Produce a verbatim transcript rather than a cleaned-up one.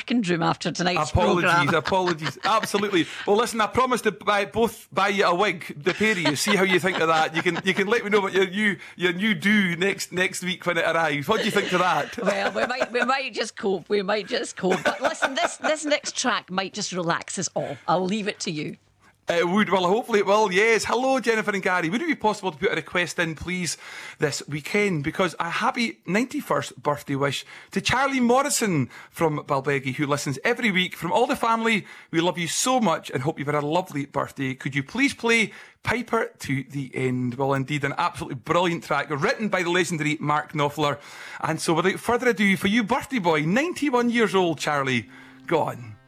second room after tonight's Apologies, programme. apologies. Absolutely. Well, listen, I promised to buy both buy you a wig, the pair of you. See how you think of that. You can you can let me know what your new your new do next next week when it arrives. What do you think of that? Well, we might we might just cope. We might just cope. But listen, this this next track might just relax us all. I'll leave it to you. It would. Well, hopefully it will. Yes. Hello, Jennifer and Gary. Would it be possible to put a request in, please, this weekend? Because a happy ninety-first birthday wish to Charlie Morrison from Balbeggie, who listens every week. From all the family, we love you so much and hope you've had a lovely birthday. Could you please play Piper to the End? Well, indeed, an absolutely brilliant track written by the legendary Mark Knopfler. And so without further ado, for you, birthday boy, ninety-one years old, Charlie, go on.